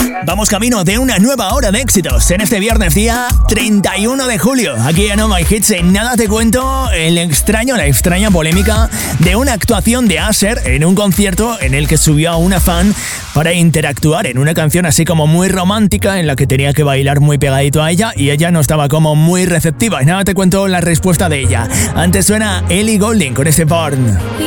Vamos camino de una nueva hora de éxitos en este viernes día 31 de julio. Aquí en Oh My Hits, en nada te cuento la extraña polémica de una actuación de Usher en un concierto en el que subió a una fan para interactuar en una canción así como muy romántica en la que tenía que bailar muy pegadito a ella y ella no estaba como muy receptiva. Y nada te cuento la respuesta de ella. Antes suena Ellie Goulding con este Born.